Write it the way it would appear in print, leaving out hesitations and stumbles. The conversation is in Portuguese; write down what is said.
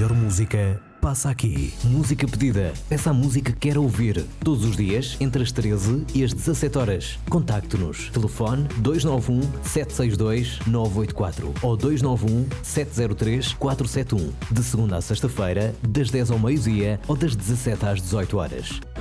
melhor música passa aqui. Música pedida. Peça a música que quer ouvir. Todos os dias, entre as 13 e as 17 horas. Contacte-nos. Telefone 291 762 984 ou 291 703 471. De segunda a sexta-feira, das 10 ao meio-dia ou das 17 às 18 horas.